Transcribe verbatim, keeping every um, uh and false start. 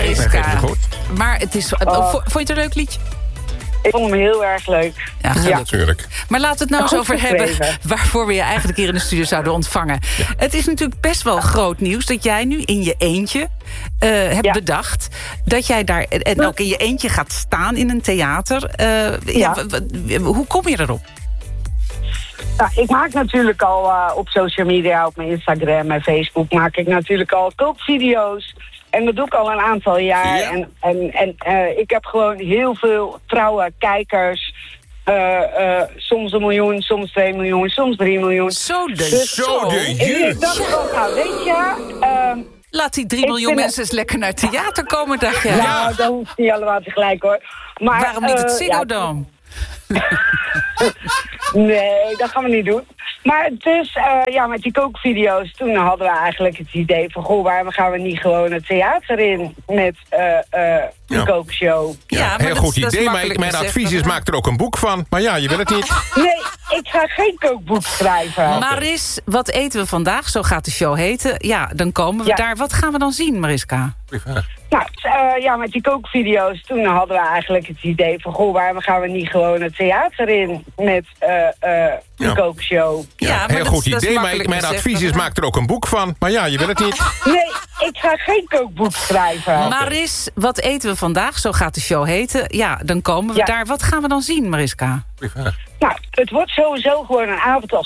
Mariska. Goed. Maar het is... Oh. Vond je het een leuk liedje? Ik vond hem heel erg leuk. Ja, Ja, natuurlijk. maar laten we het nou eens Goed over geschreven. hebben waarvoor we je eigenlijk hier in de studio zouden ontvangen. Ja. Het is natuurlijk best wel groot nieuws dat jij nu in je eentje uh, hebt ja. bedacht dat jij daar en ook in je eentje gaat staan in een theater. Uh, ja. Ja, hoe kom je erop? Nou, ik maak natuurlijk al uh, op social media, op mijn Instagram en Facebook, maak ik natuurlijk al kookvideo's. En dat doe ik al een aantal jaar. Ja. En, en, en uh, ik heb gewoon heel veel trouwe kijkers. Uh, uh, soms een miljoen, soms twee miljoen, soms drie miljoen. Zo de dus, zo de En ik dacht van, nou weet je... Uh, Laat die drie miljoen mensen eens lekker naar het theater komen, dacht je. Ja, nou, dat hoeft niet allemaal tegelijk hoor. Maar, waarom niet het uh, Ziggo ja, Dome? Nee, dat gaan we niet doen. Maar dus, uh, ja, met die kookvideo's, toen hadden we eigenlijk het idee van... goh, waarom gaan we niet gewoon het theater in met uh, uh, een ja. kookshow? Ja, ja, heel dat, goed dat idee, maar ik, mijn advies is, maak er ook een boek van. Maar ja, je wil het niet. Nee, ik ga geen kookboek schrijven. Okay. Maris, wat eten we vandaag? Zo gaat de show heten. Ja, dan komen we ja. daar. Wat gaan we dan zien, Mariska? Nou, uh, ja, met die kookvideo's, toen hadden we eigenlijk het idee van... goh, waarom gaan we niet gewoon het theater in met uh, uh, een ja. kookshow? Ja, ja heel dat, goed idee, maar ik, mijn advies is, maak er ook een boek van. Maar ja, je wil het niet. Nee, ik ga geen kookboek schrijven. Okay. Maris, wat eten we vandaag? Zo gaat de show heten. Ja, dan komen we ja. daar. Wat gaan we dan zien, Mariska? Nou, het wordt sowieso gewoon een avond als